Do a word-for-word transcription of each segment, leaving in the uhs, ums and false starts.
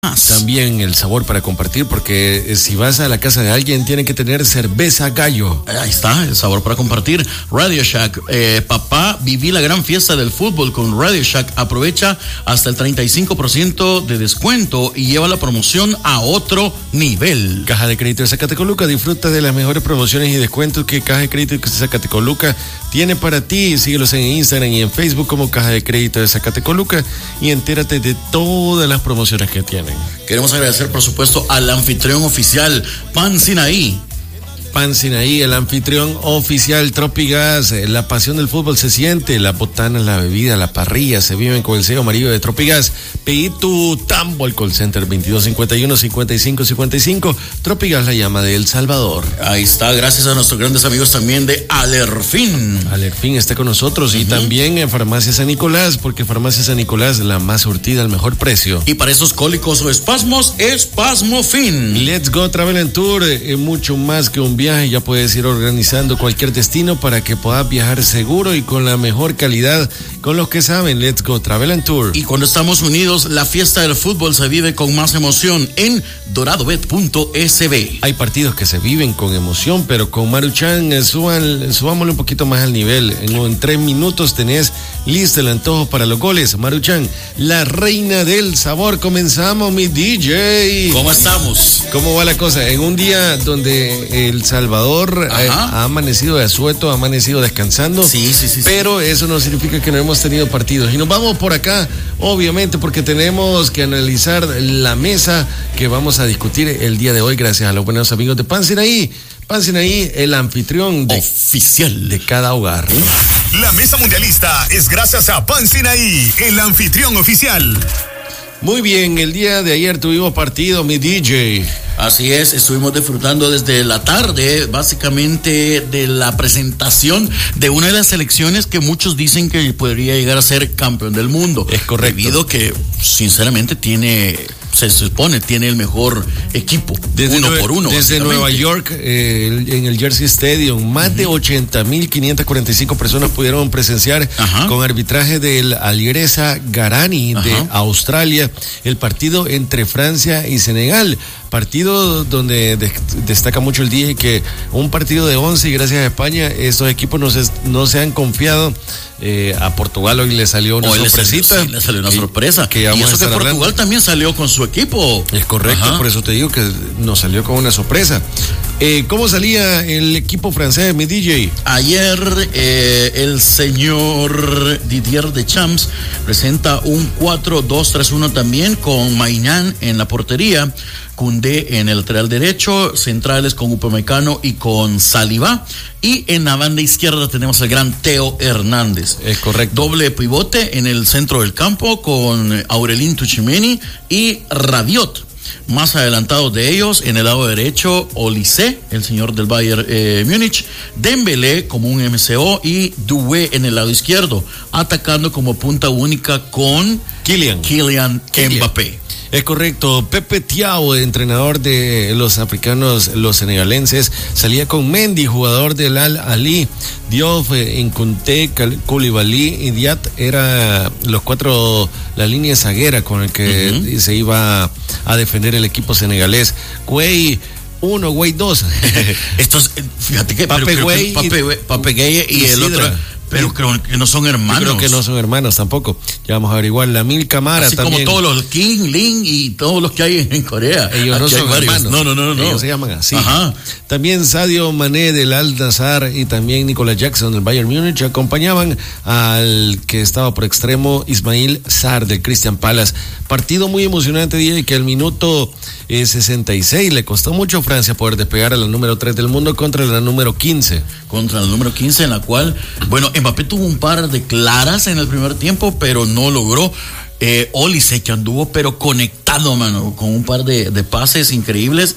También el sabor para compartir, porque si vas a la casa de alguien tiene que tener cerveza Gallo. Ahí está, el sabor para compartir. Radio Shack, eh, papá, viví la gran fiesta del fútbol con Radio Shack. Aprovecha hasta el treinta y cinco por ciento de descuento y lleva la promoción a otro nivel. Caja de Crédito de Zacatecoluca, disfruta de las mejores promociones y descuentos que Caja de Crédito de Zacatecoluca tiene para ti. Síguelos en Instagram y en Facebook como Caja de Crédito de Zacatecoluca y entérate de todas las promociones que tienen. Queremos agradecer, por supuesto, al anfitrión oficial, Pan Sinaí. Pan Sinaí, el anfitrión oficial, Tropigas, la pasión del fútbol se siente, la botana, la bebida, la parrilla, se viven con el sello amarillo de Tropigas. Pedí tu tambo al call center veintidós cincuenta y uno cincuenta y cinco cincuenta y cinco, Tropigas, la llama de El Salvador. Ahí está, gracias a nuestros grandes amigos también de Alerfin. Alerfin está con nosotros, uh-huh. Y también en Farmacia San Nicolás, porque Farmacia San Nicolás, la más surtida al mejor precio. Y para esos cólicos o espasmos, Espasmofin. Let's Go Travel and Tour, eh, mucho más que un viaje, ya puedes ir organizando cualquier destino para que puedas viajar seguro y con la mejor calidad con los que saben. Let's Go Travel and Tour. Y cuando estamos unidos, la fiesta del fútbol se vive con más emoción en doradobet punto es be. Hay partidos que se viven con emoción, pero con Maruchan eh, suban, subámosle un poquito más al nivel. En, en tres minutos tenés listo el antojo para los goles. Maruchan, la reina del sabor. Comenzamos, mi D J. ¿Cómo estamos? ¿Cómo va la cosa? En un día donde El Salvador ha, ha amanecido de asueto, ha amanecido descansando. Sí, sí, sí. Pero sí, eso no significa que no hemos tenido partidos. Y nos vamos por acá, obviamente, porque tenemos que analizar la mesa que vamos a discutir el día de hoy, gracias a los buenos amigos de Pan Sinaí. Pan Sinaí, el anfitrión de, oficial de cada hogar. La mesa mundialista es gracias a Pan Sinaí, el anfitrión oficial. Muy bien, el día de ayer tuvimos partido, mi D J. Así es, estuvimos disfrutando desde la tarde, básicamente, de la presentación de una de las selecciones que muchos dicen que podría llegar a ser campeón del mundo. Es correcto. Debido que, sinceramente, tiene, se supone, tiene el mejor equipo, desde uno Nue- por uno. Desde Nueva York, eh, en el Jersey Stadium, más uh-huh. de ochenta mil quinientas cuarenta y cinco personas pudieron presenciar uh-huh. con arbitraje del Alireza Garani uh-huh. de Australia, el partido entre Francia y Senegal. Partido donde de, destaca mucho el día que un partido de once y gracias a España estos equipos no se, no se han confiado. Eh, a Portugal hoy le salió una hoy sorpresita. Le salió, sí, le salió una sorpresa. Que y eso que Portugal hablando. también salió con su equipo. Es correcto, ajá. Por eso te digo que nos salió con una sorpresa. Eh, ¿Cómo salía el equipo francés, mi D J? Ayer eh, el señor Didier Deschamps presenta un cuatro dos tres uno también con Maignan en la portería, Koundé en el lateral derecho, centrales con Upamecano y con Saliba, y en la banda izquierda tenemos al gran Theo Hernández. Es correcto. Doble pivote en el centro del campo con Aurelien Tchouaméni y Rabiot. Más adelantados de ellos, en el lado derecho, Olise, el señor del Bayern eh, Múnich, Dembélé como un M C O y Doué en el lado izquierdo, atacando como punta única con Kylian, Kylian, Kylian. Mbappé. Es correcto. Pepe Thiaw, entrenador de los africanos, los senegalenses, salía con Mendy, jugador del Al Ahly, Diop, Nkunté, Koulibaly y Diat, era los cuatro, la línea zaguera con el que uh-huh. se iba a defender el equipo senegalés. Güey uno, Güey dos. Estos, fíjate que Pape Güey, Pape Gueye y, y el otro. Pero creo que no son hermanos. Yo creo que no son hermanos tampoco. Ya vamos a averiguar. Lamine Camara así también. Como todos los King, Lin y todos los que hay en Corea. Ellos no son hermanos. No, no, no, no. Ellos se llaman así. Ajá. También Sadio Mané del Al-Nassr y también Nicolas Jackson del Bayern Múnich acompañaban al que estaba por extremo Ismail Sarr del Crystal Palace. Partido muy emocionante, día que al minuto eh, sesenta y seis le costó mucho a Francia poder despegar a la número tres del mundo contra la número quince. Contra la número quince, en la cual, bueno, Mbappé tuvo un par de claras en el primer tiempo, pero no logró. Eh, Olise que anduvo pero conectado, mano, con un par de, de pases increíbles.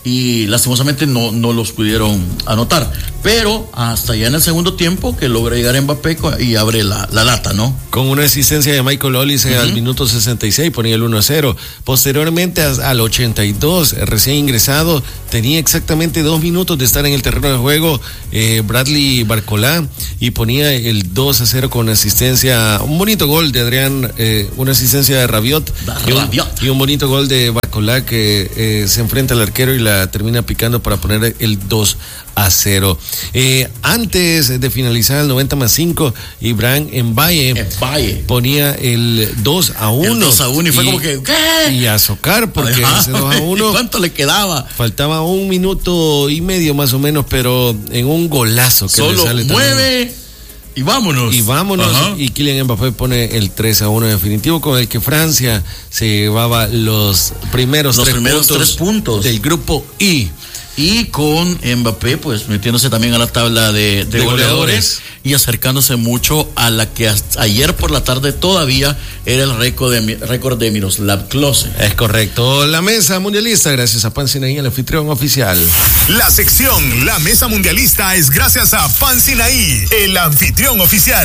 y lastimosamente no, no los pudieron anotar. Pero hasta ya en el segundo tiempo que logra llegar Mbappé y abre la, la lata, ¿no? Con una asistencia de Michael Olise uh-huh. al minuto sesenta y seis ponía el uno a cero. Posteriormente al ochenta y dos, recién ingresado, tenía exactamente dos minutos de estar en el terreno de juego eh, Bradley Barcolá y ponía el dos a cero con asistencia, un bonito gol de Adrián, eh, una asistencia de Rabiot, y un, y un bonito gol de Barcolá que eh, se enfrenta al arquero y la termina picando para poner el dos a cero. Eh, antes de finalizar el noventa más cinco, Ibrahim Mbaye ponía el dos a uno. El dos a uno y fue y, como que ¿qué? Y a socar porque Ajá. ese dos a uno. ¿Cuánto le quedaba? Faltaba un minuto y medio más o menos, pero en un golazo que Solo le sale mueve también. Y vámonos. Y vámonos. Ajá. Y Kylian Mbappé pone el tres a uno definitivo, con el que Francia se llevaba los primeros, los tres, primeros puntos tres puntos del grupo I. Y con Mbappé, pues metiéndose también a la tabla de, de, de goleadores, goleadores y acercándose mucho a la que hasta ayer por la tarde todavía era el récord de, récord de Miroslav Klose. Es correcto. La mesa mundialista, gracias a Pan Sinaí, el anfitrión oficial. La sección La Mesa Mundialista es gracias a Pan Sinaí, el anfitrión oficial.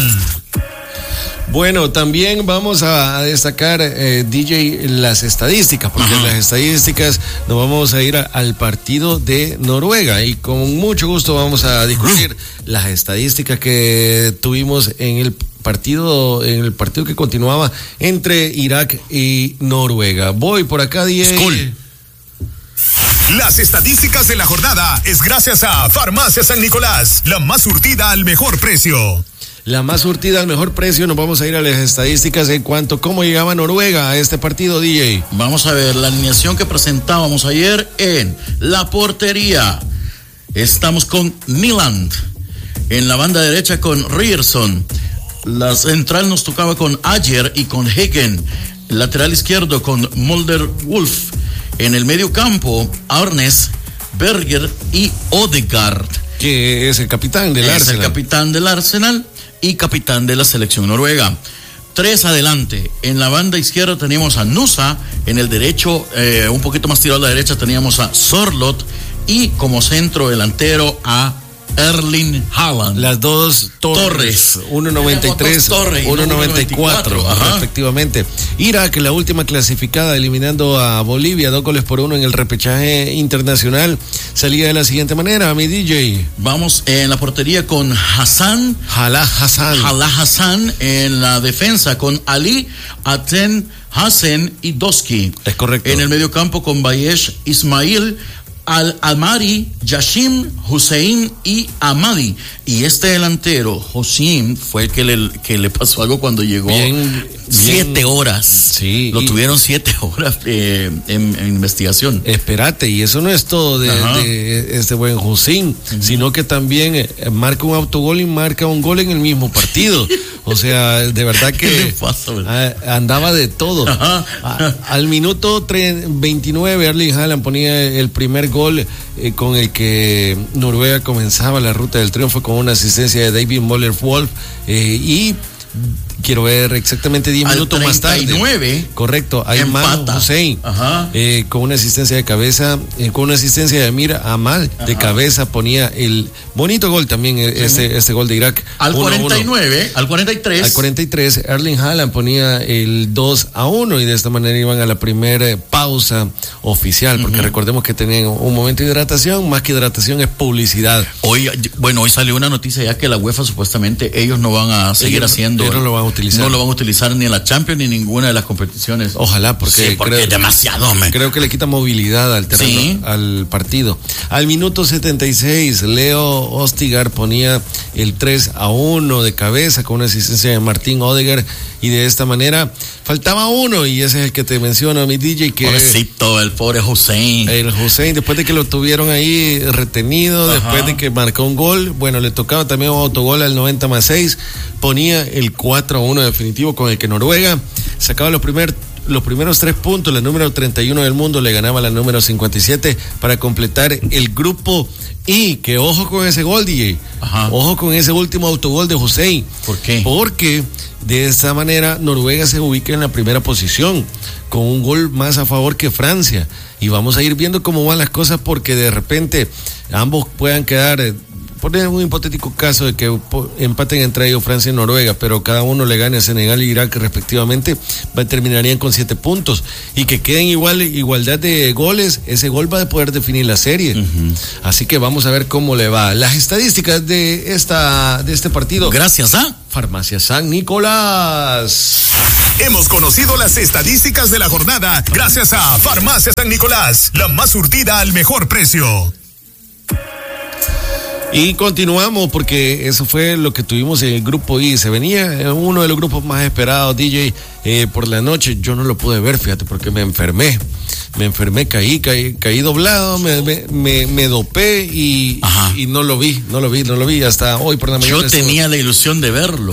Bueno, también vamos a destacar, eh, D J, las estadísticas, porque en las estadísticas nos vamos a ir a, al partido de Noruega y con mucho gusto vamos a discutir las estadísticas que tuvimos en el partido, en el partido que continuaba entre Irak y Noruega. Voy por acá, D J. School. Las estadísticas de la jornada es gracias a Farmacia San Nicolás, la más surtida al mejor precio. La más surtida al mejor precio. Nos vamos a ir a las estadísticas en cuanto a cómo llegaba Noruega a este partido, D J. Vamos a ver la alineación que presentábamos ayer en la portería. Estamos con Nyland. En la banda derecha con Ryerson. La central nos tocaba con Ayer y con Hagen. Lateral izquierdo con Mulder Wolf. En el medio campo, Arnes, Berger y Odegaard. Que es el capitán del es Arsenal. Es el capitán del Arsenal y capitán de la selección noruega. Tres adelante. En la banda izquierda teníamos a Nusa. En el derecho, eh, un poquito más tirado a la derecha, teníamos a Sorloth. Y como centro delantero a Erling Haaland. Las dos torres, uno noventa y tres, uno noventa y cuatro, respectivamente. Irak, la última clasificada, eliminando a Bolivia, dos goles por uno en el repechaje internacional, salía de la siguiente manera, mi D J. Vamos en la portería con Hassan. Jalá Hassan. Jalá Hassan. En la defensa con Ali, Aten, Hassan y Doski. Es correcto. En el medio campo con Bayesh, Ismail, Al-Amari, Yashim, Hussein y Amadi. Y este delantero, Hossein, fue el que le, que le pasó algo cuando llegó. Bien, siete bien, horas. Sí. Lo tuvieron siete horas eh, en, en investigación. Espérate, y eso no es todo de, de este buen Hussein, uh-huh. sino que también eh, marca un autogol y marca un gol en el mismo partido. O sea, de verdad que pasa, a, andaba de todo. A, al minuto veintinueve, Erling Haaland ponía el primer gol eh, con el que Noruega comenzaba la ruta del triunfo con una asistencia de David Moller-Wolf eh, y quiero ver exactamente diez minutos más tarde. Correcto, Ayman Hussein eh, con una asistencia de cabeza, eh, con una asistencia de Amir Amal de Ajá. cabeza ponía el bonito gol también, sí. este, este gol de Irak. Al cuarenta y nueve, al cuarenta y tres. Al cuarenta y tres, Erling Haaland ponía el dos a uno y de esta manera iban a la primera pausa oficial, porque uh-huh. recordemos que tenían un momento de hidratación, más que hidratación es publicidad. Hoy, bueno, hoy salió una noticia ya que la UEFA supuestamente ellos no van a seguir ellos, haciendo. Ellos no lo van a utilizar. No lo van a utilizar ni en la Champions ni en ninguna de las competiciones. Ojalá, porque, sí, porque creo, es demasiado, man. Creo que le quita movilidad al terreno, sí. al partido. Al minuto setenta y seis, Leo Ostigar ponía el tres a uno de cabeza con una asistencia de Martín Odegaard y de esta manera faltaba uno y ese es el que te menciono, mi D J, que pobrecito, el pobre Hussein. El Hussein, después de que lo tuvieron ahí retenido, Ajá. después de que marcó un gol, bueno, le tocaba también un autogol al noventa más seis, ponía el cuatro a uno definitivo con el que Noruega sacaba los primeros los primeros tres puntos, la número treinta y uno del mundo le ganaba la número cincuenta y siete para completar el grupo I, que ojo con ese gol, D J. Ajá. Ojo con ese último autogol de Hussein. ¿Por qué? Porque De esta manera, Noruega se ubica en la primera posición, con un gol más a favor que Francia. Y vamos a ir viendo cómo van las cosas, porque de repente ambos puedan quedar, poner un hipotético caso de que empaten entre ellos Francia y Noruega, pero cada uno le gane a Senegal y Irak respectivamente, terminarían con siete puntos. Y que queden igual, igualdad de goles, ese gol va a poder definir la serie. Uh-huh. Así que vamos a ver cómo le va. Las estadísticas de esta de este partido. Gracias a Farmacia San Nicolás. Hemos conocido las estadísticas de la jornada gracias a Farmacia San Nicolás, la más surtida al mejor precio. Y continuamos, porque eso fue lo que tuvimos en el grupo I. Se venía uno de los grupos más esperados, D J, eh, por la noche. Yo no lo pude ver, fíjate, porque me enfermé. Me enfermé, caí, caí, caí doblado, me, me, me, me dopé y, y no lo vi, no lo vi, no lo vi hasta hoy por la mañana. Yo tenía estuvo... la ilusión de verlo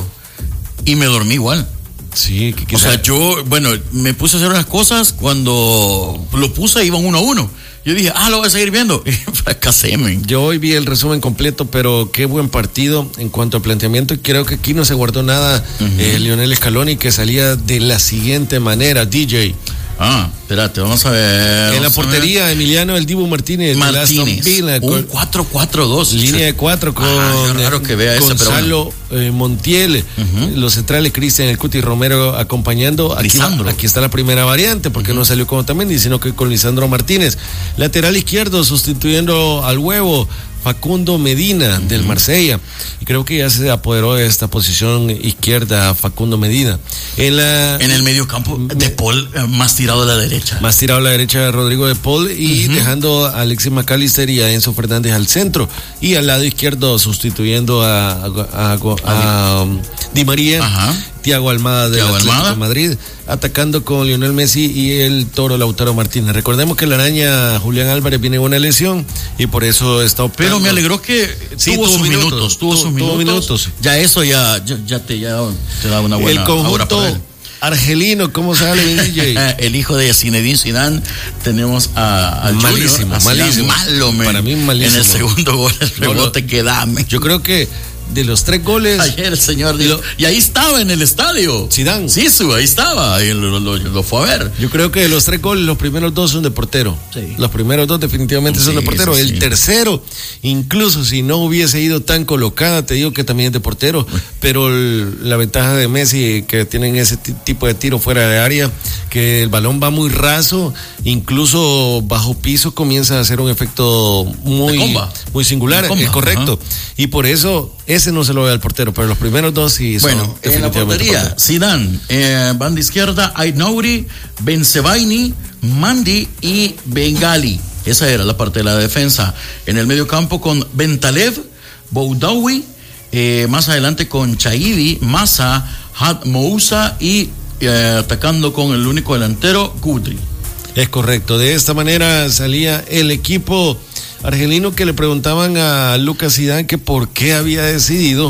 y me dormí igual. Sí, que quizá... O sea, yo, bueno, me puse a hacer unas cosas, cuando lo puse iban uno a uno. Yo dije, ah, lo voy a seguir viendo. Y fracasé, man. Yo hoy vi el resumen completo, pero qué buen partido en cuanto al planteamiento. Y creo que aquí no se guardó nada. Uh-huh. eh, Lionel Scaloni, que salía de la siguiente manera, D J. Ah, espérate, vamos a ver. En la portería, Emiliano El Dibu Martínez. Martínez, Villa, un cuatro cuatro dos. Línea de cuatro con ah, raro que vea Gonzalo ese, bueno. eh, Montiel. Uh-huh. Los centrales, Cristian El Cuti Romero acompañando. Aquí, aquí está la primera variante, porque uh-huh. no salió con Otamendi, sino que con Lisandro Martínez. Lateral izquierdo, sustituyendo al Huevo, Facundo Medina, uh-huh. del Marsella. Y creo que ya se apoderó de esta posición izquierda Facundo Medina. En, la, en el medio campo, De Paul más tirado a la derecha. Más tirado a la derecha Rodrigo De Paul y uh-huh. dejando a Alexis McAllister y a Enzo Fernández al centro. Y al lado izquierdo sustituyendo a, a, a, a, a Di María. Uh-huh. Thiago Almada del Atlético Almada. de Madrid, atacando con Lionel Messi y el Toro Lautaro Martínez. Recordemos que la araña Julián Álvarez viene una lesión y por eso está operando. Pero me alegró que sí, tuvo, tuvo sus minutos, minutos, tuvo sus minutos. minutos. Ya eso ya, ya, ya, te, ya te da una buena el conjunto argelino, ¿cómo sale D J? El hijo de Zinedine Zidane, tenemos a, a malísimo, Junior, a malísimo. Malo, man. Para mí malísimo. En el segundo gol, el rebote no, que da, man. Yo creo que de los tres goles. Ayer el señor dijo, y ahí estaba en el estadio. Zidane. Sí, su, ahí estaba. Y lo, lo, lo fue a ver. Yo creo que de los tres goles, los primeros dos son de portero. Sí. Los primeros dos definitivamente sí, son de portero. Sí, el sí. tercero, incluso si no hubiese ido tan colocada, te digo que también es de portero. Pero el, la ventaja de Messi, que tienen ese t- tipo de tiro fuera de área, que el balón va muy raso, incluso bajo piso comienza a hacer un efecto muy, muy singular. Es correcto. Ajá. Y por eso ese no se lo ve al portero, pero los primeros dos sí son. Bueno, en la portería, Zidane, eh, banda izquierda, Aït-Nouri, Bensebaini, Mandi y Bengali. Esa era la parte de la defensa. En el medio campo con Bentalev, Boudaoui, eh, más adelante con Chaidi, Massa, Had Moussa y eh, atacando con el único delantero, Gudri. Es correcto. De esta manera salía el equipo argelino, que le preguntaban a Lucas Zidane que por qué había decidido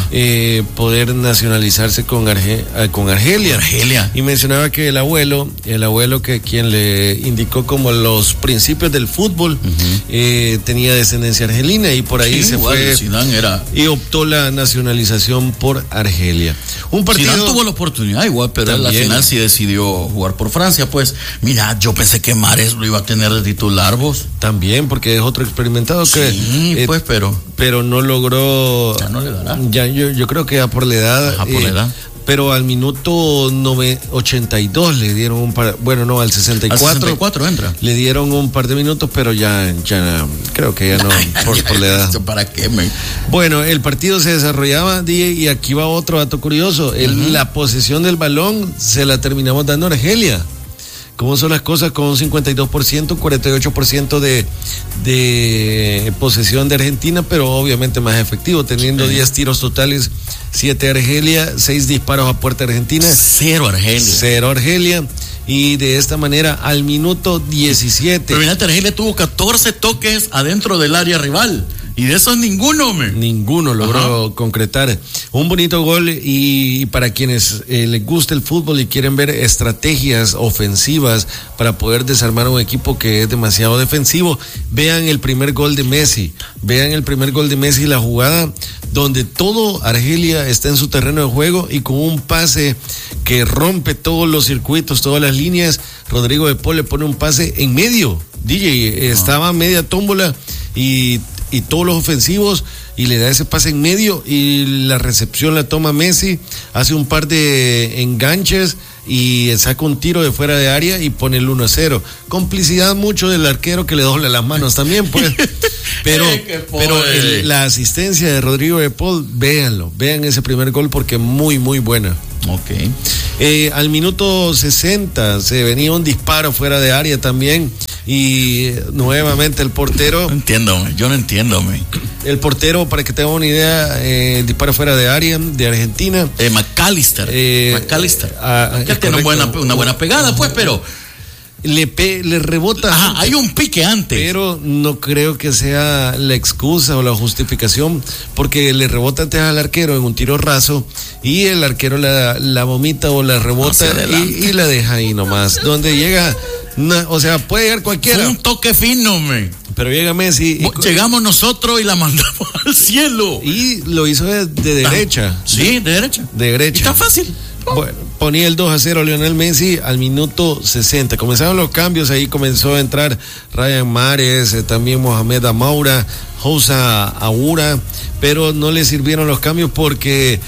eh, poder nacionalizarse con, Arge, con Argelia. Argelia. Y mencionaba que el abuelo, el abuelo que quien le indicó como los principios del fútbol, uh-huh. eh, tenía descendencia argelina y por ahí sí, se igual, fue Zidane era... y optó la nacionalización por Argelia. Un partido. Zidane tuvo la oportunidad igual, pero en la final sí decidió jugar por Francia. Pues mira, yo pensé que Mahrez lo iba a tener de titular, vos. También, porque es otro experimentado que sí, eh, pues pero pero no logró, ya no le dará, ya yo, yo creo que ya por la edad, Ajá, por eh, la edad. Pero al minuto ochenta y dos le dieron un par, bueno no, al sesenta y cuatro, al sesenta y cuatro entra, le dieron un par de minutos, pero ya, ya creo que ya no, por, por la edad. ¿Para qué, me? Bueno, el partido se desarrollaba, y aquí va otro dato curioso, el, uh-huh. la posesión del balón se la terminamos dando a Argelia. ¿Cómo son las cosas? Con un cincuenta y dos por ciento, cuarenta y ocho por ciento de, de posesión de Argentina, pero obviamente más efectivo, teniendo sí. diez tiros totales, siete Argelia, seis disparos a puerta Argentina. Cero Argelia. Cero Argelia. Y de esta manera, al minuto diecisiete. Pero mirá, Argelia tuvo catorce toques adentro del área rival. Y de esos ninguno, me. Ninguno logró Ajá. concretar. Un bonito gol y, y para quienes eh, les gusta el fútbol y quieren ver estrategias ofensivas para poder desarmar un equipo que es demasiado defensivo, vean el primer gol de Messi. Vean el primer gol de Messi, la jugada donde todo Argelia está en su terreno de juego y con un pase que rompe todos los circuitos, todas las líneas. Rodrigo de Paul le pone un pase en medio. D J estaba a media tómbola y, y todos los ofensivos y le da ese pase en medio y la recepción la toma Messi, hace un par de enganches y saca un tiro de fuera de área y pone el uno a cero. Complicidad mucho del arquero que le dobla las manos también, pues. Pero, pero el, la asistencia de Rodrigo de Paul, véanlo, vean ese primer gol porque muy, muy buena. Ok. Eh, al minuto sesenta se venía un disparo fuera de área también y nuevamente el portero. No entiendo, yo no entiendo, me. El portero, para que tengan una idea, eh, disparo fuera de área de Argentina. Eh, McAllister. Eh, McAllister. Ah, que tiene una buena, una buena pegada, pues, pero. Le, pe, le rebota. Ajá, hay un pique antes. Pero no creo que sea la excusa o la justificación, porque le rebota antes al arquero en un tiro raso y el arquero la, la vomita o la rebota y, y la deja ahí nomás. Donde llega, na, o sea, puede llegar cualquiera. Fue un toque fino, me. Pero llega Messi. Y, llegamos nosotros y la mandamos al cielo. Y lo hizo de, de derecha. Sí, de derecha. De derecha. Y tan fácil. Bueno, ponía el dos a cero Lionel Messi al minuto sesenta. Comenzaron los cambios, ahí comenzó a entrar Ryan Mahrez, eh, también Mohamed Amoura, Housa Aoura, pero no le sirvieron los cambios porque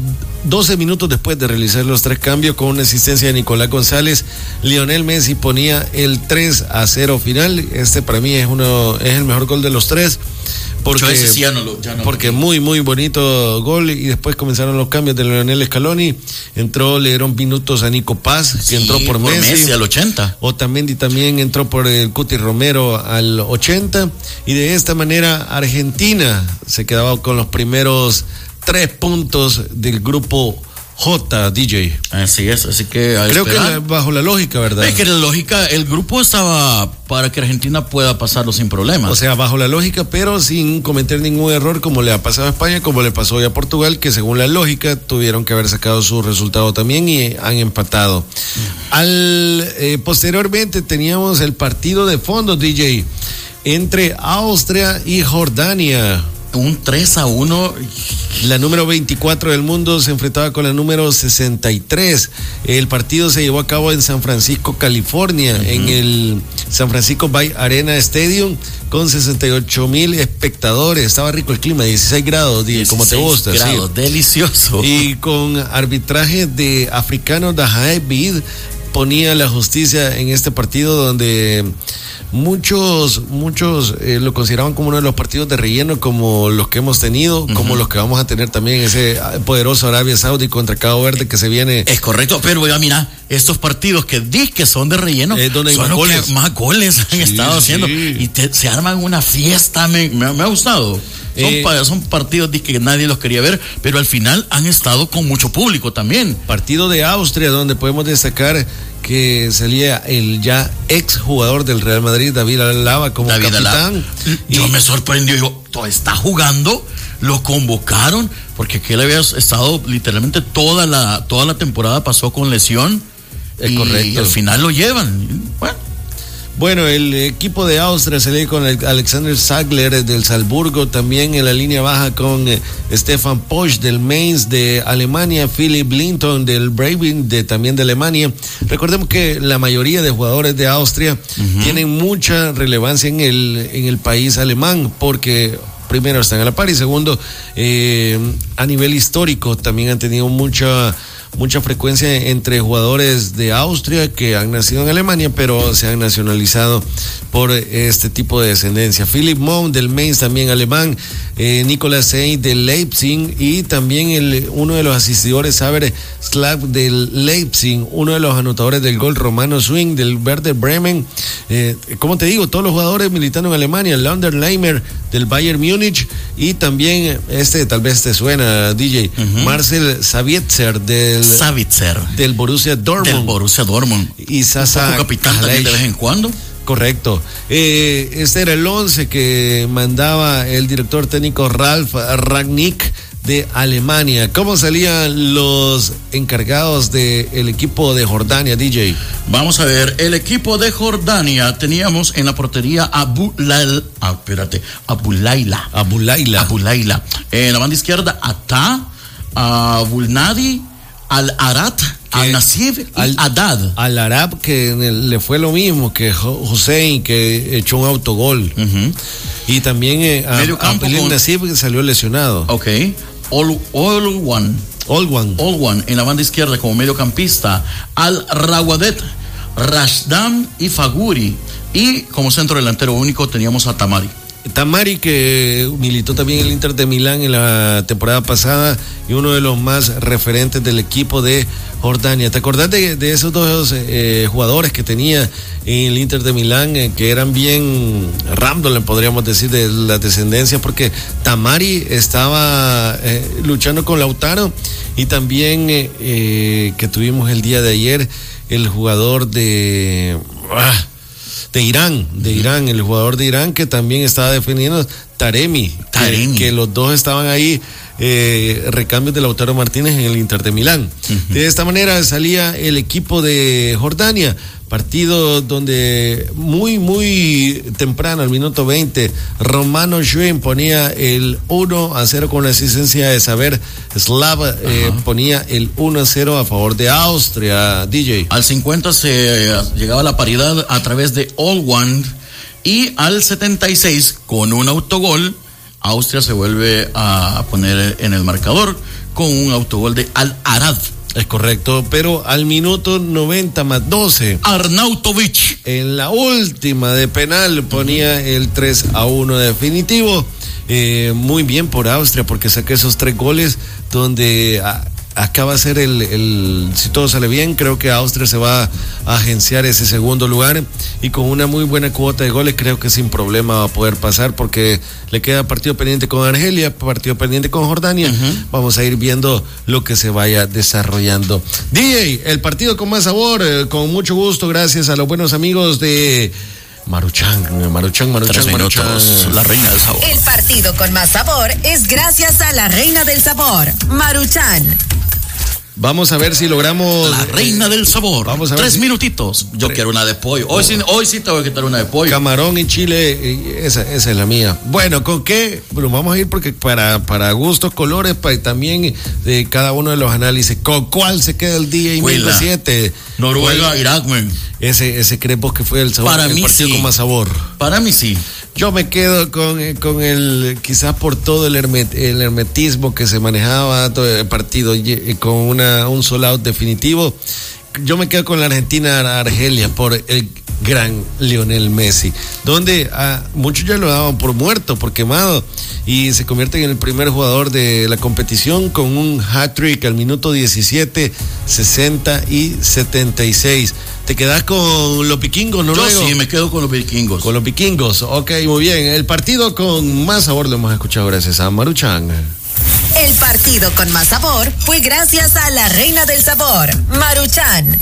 doce minutos después de realizar los tres cambios con una asistencia de Nicolás González, Lionel Messi ponía el tres a cero final. Este para mí es uno es el mejor gol de los tres. Porque, sí ya no lo, ya no porque muy, muy bonito gol. Y después comenzaron los cambios de Lionel Scaloni. Entró, le dieron minutos a Nico Paz, que sí, entró por, por Messi. Messi al ochenta. Otamendi también entró por el Cuti Romero al ochenta. Y de esta manera Argentina se quedaba con los primeros tres puntos del grupo J, D J. Así es, así que creo esperar. que bajo la lógica, ¿verdad? Es que la lógica, el grupo estaba para que Argentina pueda pasarlo sin problemas. O sea, bajo la lógica, pero sin cometer ningún error, como le ha pasado a España, como le pasó hoy a Portugal, que según la lógica tuvieron que haber sacado su resultado también y han empatado. Mm. Al eh, posteriormente teníamos el partido de fondo, D J, entre Austria y Jordania. Un tres a uno. La número veinticuatro del mundo se enfrentaba con la número sesenta y tres. El partido se llevó a cabo en San Francisco, California, uh-huh. en el San Francisco Bay Arena Stadium, con sesenta y ocho mil espectadores. Estaba rico el clima, dieciséis grados, como te gusta. Grados, sí. Delicioso. Y con arbitraje de africano Dahae Bid, ponía la justicia en este partido donde muchos, muchos eh, lo consideraban como uno de los partidos de relleno, como los que hemos tenido, uh-huh. como los que vamos a tener también, ese poderoso Arabia Saudí contra Cabo Verde que se viene. Es correcto, pero ya mira, estos partidos que dis que son de relleno, es donde hay son más los goles. que más goles han sí, estado sí. haciendo y te, se arman una fiesta, me, me, me ha gustado. Son, eh, son partidos que nadie los quería ver, pero al final han estado con mucho público también. Partido de Austria, donde podemos destacar que salía el ya ex jugador del Real Madrid, David Alaba, como David capitán. Alaba. Yo y... me sorprendió, yo, está jugando, lo convocaron, porque aquel había estado literalmente toda la, toda la temporada, pasó con lesión. Es y correcto. al final lo llevan. Bueno. Bueno, el equipo de Austria se lee con el Alexander Sagler del Salzburgo, también en la línea baja con eh, Stefan Posch del Mainz de Alemania, Philipp Linton del Bremen de, también de Alemania. Recordemos que la mayoría de jugadores de Austria uh-huh. tienen mucha relevancia en el, en el país alemán, porque primero están a la par y segundo, eh, a nivel histórico también han tenido mucha... mucha frecuencia entre jugadores de Austria que han nacido en Alemania pero se han nacionalizado por este tipo de descendencia. Philipp Mohm del Mainz, también alemán, eh, Nicolas Seid del Leipzig y también el, uno de los asistidores, Saber Slav del Leipzig, uno de los anotadores del gol, Romano Swing del Werder Bremen. Eh, como te digo, todos los jugadores militando en Alemania, Lander Leimer del Bayern Múnich y también este, tal vez te suena, D J, uh-huh. Marcel Sabitzer del Sabitzer del Borussia Dortmund. Del Borussia Dortmund. Y Sasa capitán también de vez en cuando. correcto. Eh, este era el once que mandaba el director técnico Ralf Rangnick de Alemania. ¿Cómo salían los encargados del equipo de Jordania, D J? Vamos a ver, el equipo de Jordania teníamos en la portería a Abu Lail, ah, espérate, Abu Laila. Abu Laila. Abu Laila. En la banda izquierda, Ata, a Bulnadi, Al-Arat, Al-Nasib y al, Haddad. Al-Arab, que le fue lo mismo que Hussein, que echó un autogol. Uh-huh. Y también eh, a, a Pelín Nasib, que salió lesionado. Ok. All, all one. All one. All one en la banda izquierda como mediocampista. Al-Rawadet, Rashdam y Faguri. Y como centro delantero único teníamos a Tamari. Tamari, que militó también en el Inter de Milán en la temporada pasada y uno de los más referentes del equipo de Jordania. ¿Te acordás de, de esos dos eh, jugadores que tenía en el Inter de Milán, eh, que eran bien random, podríamos decir, de la descendencia? Porque Tamari estaba eh, luchando con Lautaro, y también eh, eh, que tuvimos el día de ayer el jugador de... Ah, de Irán, de uh-huh. Irán, el jugador de Irán que también estaba defendiendo, Taremi, Taremi. Que, que los dos estaban ahí, eh, recambios de Lautaro Martínez en el Inter de Milán. Uh-huh. De esta manera salía el equipo de Jordania, partido donde muy, muy temprano, al minuto veinte, Romano Schwinn ponía el uno a cero con la asistencia de Saber Slav, eh, ponía el uno a cero a favor de Austria, D J. Al cincuenta se eh, llegaba a la paridad a través de All One, y al setenta y seis, con un autogol, Austria se vuelve a poner en el marcador con un autogol de Al-Arad. Es correcto, pero al minuto noventa más doce, Arnautovic, en la última de penal, ponía el tres a uno definitivo. Eh, muy bien por Austria, porque saca esos tres goles donde a, acaba de ser el, el, si todo sale bien, creo que Austria se va a agenciar ese segundo lugar, y con una muy buena cuota de goles creo que sin problema va a poder pasar, porque le queda partido pendiente con Argelia, partido pendiente con Jordania. Uh-huh. Vamos a ir viendo lo que se vaya desarrollando. D J, el partido con más sabor, eh, con mucho gusto, gracias a los buenos amigos de Maruchan, Maruchan, Maruchan, Maruchan, la reina del sabor. El partido con más sabor es gracias a la reina del sabor, Maruchan. Vamos a ver si logramos. La reina del sabor. Vamos a ver. Tres si... minutitos. Yo Tres. quiero una de pollo. Hoy, oh. sí, hoy sí te voy a quitar una de pollo. Camarón y chile, esa, esa es la mía. Bueno, ¿con qué? Bueno, vamos a ir porque para, para gustos, colores, para también de cada uno de los análisis. ¿Con cuál se queda el día y mil siete? Noruega, Irak, man. Ese, ese crees vos que fue el sabor, para el mí partido sí. con más sabor. Para mí sí. Yo me quedo con, con el, quizás por todo el, hermet, el hermetismo que se manejaba todo el partido, con una, un sold out definitivo. Yo me quedo con la Argentina-Argelia por el gran Lionel Messi, donde a muchos ya lo daban por muerto, por quemado, y se convierte en el primer jugador de la competición con un hat-trick al minuto diecisiete, sesenta y setenta y seis. ¿Te quedás con los vikingos, no? Yo sí, me quedo con los vikingos. Con los vikingos, ok, muy bien. El partido con más sabor lo hemos escuchado gracias a Maruchan. El partido con más sabor fue gracias a la reina del sabor, Maruchan.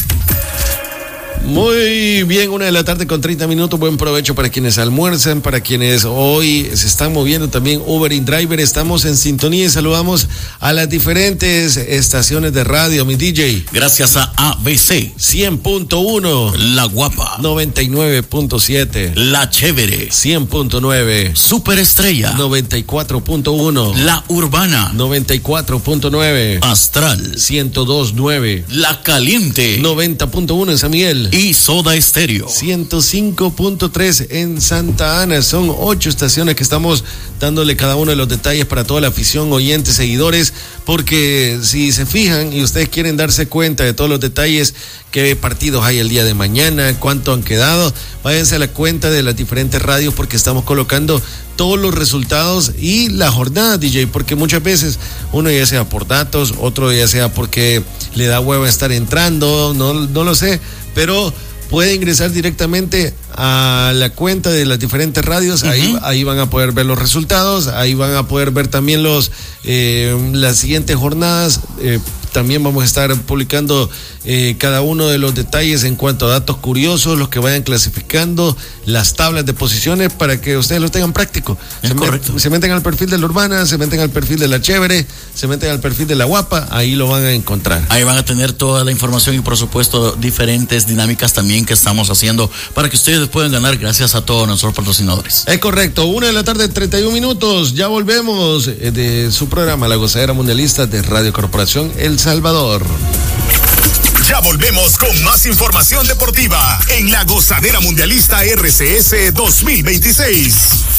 Muy bien, una de la tarde con treinta minutos. Buen provecho para quienes almuerzan, para quienes hoy se están moviendo también Uber y Driver. Estamos en sintonía y saludamos a las diferentes estaciones de radio, mi D J. Gracias a A B C cien punto uno, La Guapa noventa y nueve punto siete, La Chévere cien punto nueve, Superestrella noventa y cuatro punto uno, La Urbana noventa y cuatro punto nueve, Astral ciento dos punto nueve, La Caliente noventa punto uno en San Miguel y Soda Estéreo ciento cinco punto tres en Santa Ana. Son ocho estaciones que estamos dándole cada uno de los detalles para toda la afición, oyentes, seguidores, porque si se fijan y ustedes quieren darse cuenta de todos los detalles, qué partidos hay el día de mañana, cuánto han quedado, váyanse a la cuenta de las diferentes radios, porque estamos colocando todos los resultados y la jornada, D J, porque muchas veces uno ya sea por datos, otro ya sea porque le da huevo estar entrando, no, no lo sé, pero puede ingresar directamente a la cuenta de las diferentes radios. Uh-huh. ahí, ahí van a poder ver los resultados, ahí van a poder ver también los eh, las siguientes jornadas, eh, También vamos a estar publicando eh, cada uno de los detalles en cuanto a datos curiosos, los que vayan clasificando, las tablas de posiciones para que ustedes lo tengan práctico. Es se, correcto. met, se meten al perfil de la Urbana, se meten al perfil de la Chévere, se meten al perfil de la Guapa, ahí lo van a encontrar. Ahí van a tener toda la información y por supuesto diferentes dinámicas también que estamos haciendo para que ustedes puedan ganar gracias a todos nuestros patrocinadores. Es correcto, una de la tarde, treinta y un minutos, ya volvemos de su programa La Gozadera Mundialista de Radio Corporación El Salvador. Ya volvemos con más información deportiva en La Gozadera Mundialista R C S dos mil veintiséis.